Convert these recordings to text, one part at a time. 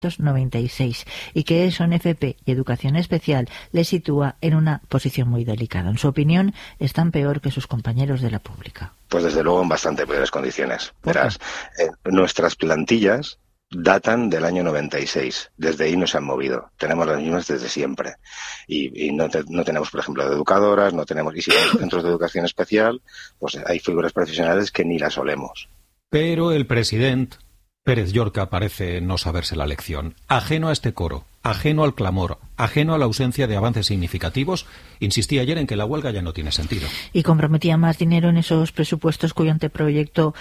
1996 y que eso en FP y educación especial le sitúa en una posición muy delicada. En su opinión, están peor que sus compañeros de la pública. Pues desde luego en bastante peores condiciones. Verás, nuestras plantillas datan del año 96. Desde ahí no se han movido. Tenemos las mismas desde siempre. Y no tenemos, por ejemplo, educadoras, no tenemos, y si vamos a centros de educación especial, pues hay figuras profesionales que ni las olemos. Pero el presidente Pérez Llorca parece no saberse la lección. Ajeno a este coro, ajeno al clamor, ajeno a la ausencia de avances significativos, insistía ayer en que la huelga ya no tiene sentido. Y comprometía más dinero en esos presupuestos cuyo anteproyecto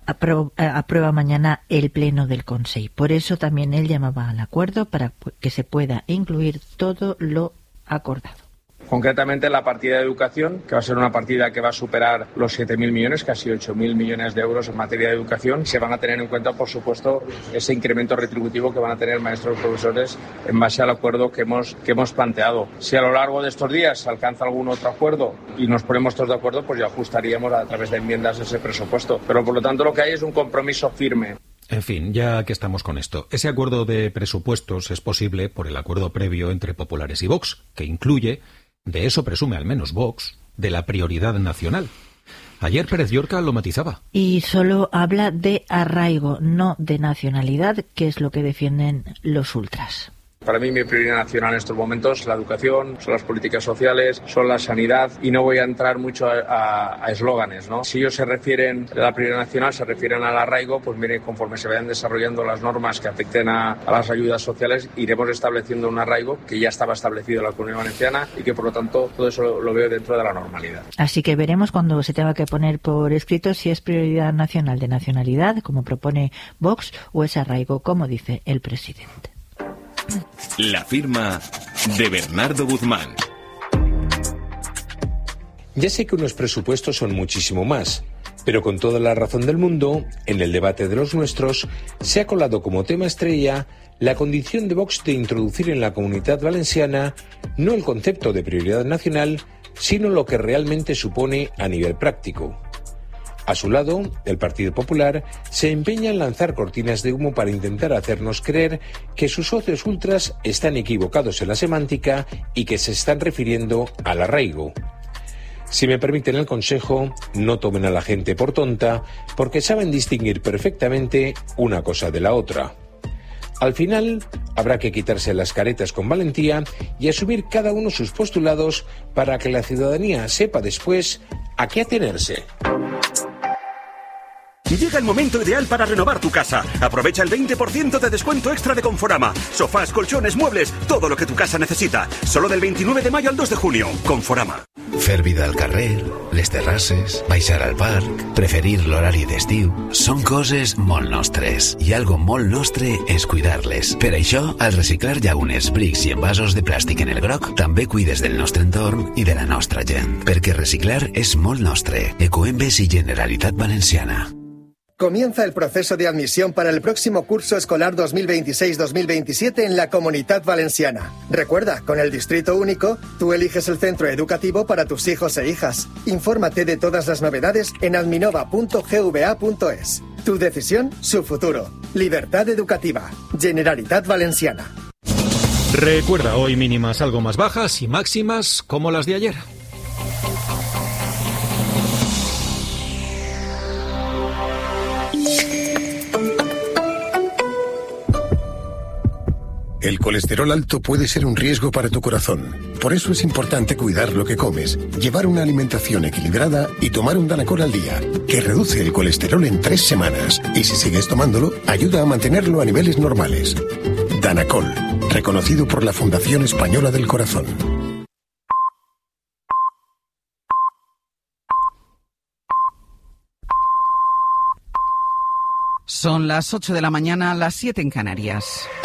aprueba mañana el Pleno del Consejo. Por eso también él llamaba al acuerdo para que se pueda incluir todo lo acordado. Concretamente la partida de educación, que va a ser una partida que va a superar los 7.000 millones, casi 8.000 millones de euros en materia de educación. Se van a tener en cuenta, por supuesto, ese incremento retributivo que van a tener maestros y profesores en base al acuerdo que hemos planteado. Si a lo largo de estos días se alcanza algún otro acuerdo y nos ponemos todos de acuerdo, pues ya ajustaríamos a través de enmiendas ese presupuesto. Pero por lo tanto lo que hay es un compromiso firme. En fin, ya que estamos con esto, ese acuerdo de presupuestos es posible por el acuerdo previo entre populares y Vox, que incluye, de eso presume al menos Vox, de la prioridad nacional. Ayer Pérez Llorca lo matizaba. Y solo habla de arraigo, no de nacionalidad, que es lo que defienden los ultras. Para mí mi prioridad nacional en estos momentos es la educación, son las políticas sociales, son la sanidad y no voy a entrar mucho a eslóganes, ¿no? Si ellos se refieren a la prioridad nacional, se refieren al arraigo, pues mire, conforme se vayan desarrollando las normas que afecten a las ayudas sociales, iremos estableciendo un arraigo que ya estaba establecido en la Comunidad Valenciana y que por lo tanto todo eso lo veo dentro de la normalidad. Así que veremos cuando se tenga que poner por escrito si es prioridad nacional de nacionalidad, como propone Vox, o es arraigo, como dice el presidente. La firma de Bernardo Guzmán. Ya sé que unos presupuestos son muchísimo más, pero con toda la razón del mundo, en el debate de los nuestros, se ha colado como tema estrella la condición de Vox de introducir en la Comunidad Valenciana no el concepto de prioridad nacional, sino lo que realmente supone a nivel práctico. A su lado, el Partido Popular se empeña en lanzar cortinas de humo para intentar hacernos creer que sus socios ultras están equivocados en la semántica y que se están refiriendo al arraigo. Si me permiten el consejo, no tomen a la gente por tonta, porque saben distinguir perfectamente una cosa de la otra. Al final, habrá que quitarse las caretas con valentía y asumir cada uno sus postulados para que la ciudadanía sepa después a qué atenerse. Llega el momento ideal para renovar tu casa. Aprovecha el 20% de descuento extra de Conforama. Sofás, colchones, muebles, todo lo que tu casa necesita. Solo del 29 de mayo al 2 de junio. Conforama. Fer vida al carrer, les terrasses, baixar al parc, preferir l'horari d'estiu... Són coses molt nostres. I algo molt nostre és cuidar-les. Per això, al Reciclar llaunes, brics i envasos de plàstic en el groc, també cuides del nostre entorn i de la nostra gent. Perquè reciclar és molt nostre. Ecoembes i Generalitat Valenciana. Comienza el proceso de admisión para el próximo curso escolar 2026-2027 en la Comunidad Valenciana. Recuerda, con el Distrito Único, tú eliges el centro educativo para tus hijos e hijas. Infórmate de todas las novedades en adminova.gva.es. Tu decisión, su futuro. Libertad educativa. Generalitat Valenciana. Recuerda, hoy mínimas algo más bajas y máximas como las de ayer. El colesterol alto puede ser un riesgo para tu corazón. Por eso es importante cuidar lo que comes, llevar una alimentación equilibrada y tomar un Danacol al día, que reduce el colesterol en 3 semanas. Y si sigues tomándolo, ayuda a mantenerlo a niveles normales. Danacol, reconocido por la Fundación Española del Corazón. Son las 8 de la mañana, las 7 en Canarias.